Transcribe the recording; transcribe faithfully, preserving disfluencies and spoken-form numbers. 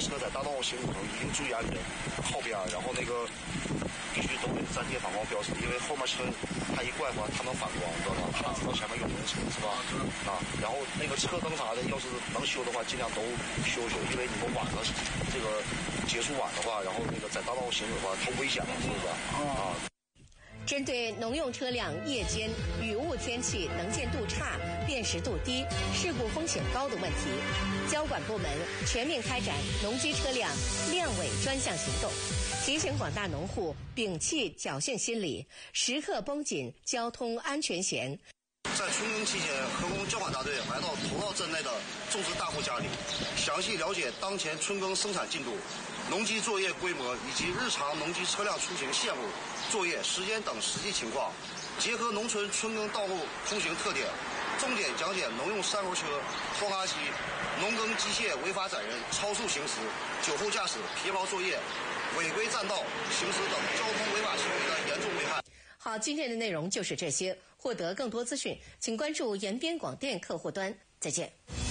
车在大道行驶中一定注意安全，靠边，然后那个必须都得粘贴反光标识，因为后面车它一怪话，它能反光，知道吧？它知道前面有人车，是吧？啊，然后那个车灯啥的，要是能修的话，尽量都修修，因为你们晚上这个结束晚的话，然后那个在大道行驶的话，太危险了，是不是？啊。 针对农用车辆夜间雨雾天气能见度差、辨识度低、事故风险高的问题，交管部门全面开展农机车辆亮尾专项行动，提醒广大农户摒弃侥幸心理，时刻绷紧交通安全弦。 在春耕期间，河工交管大队来到头道镇内的种植大户家里，详细了解当前春耕生产进度、农机作业规模以及日常农机车辆出行线路、作业时间等实际情况，结合农村春耕道路通行特点，重点讲解农用三轮车、拖拉机、农耕机械违法载人、超速行驶、酒后驾驶、皮包作业、违规占道行驶等交通违法行为的严重危害。 好，今天的内容就是这些。获得更多资讯，请关注延边广电客户端。再见。